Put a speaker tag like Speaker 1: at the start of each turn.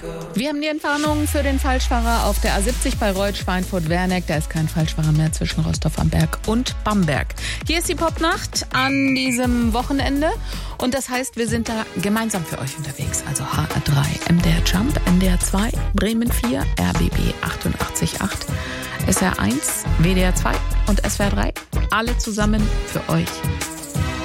Speaker 1: Wir haben die Entwarnung für den Falschfahrer auf der A70 bei Reut, Schweinfurt-Werneck. Da ist kein Falschfahrer mehr zwischen Rostov am Berg und Bamberg. Hier ist die Popnacht an diesem Wochenende. Und das heißt, wir sind da gemeinsam für euch unterwegs. Also HR3, MDR Jump, NDR 2, Bremen 4, RBB 88.8, SR1, WDR 2 und SWR 3. Alle zusammen für euch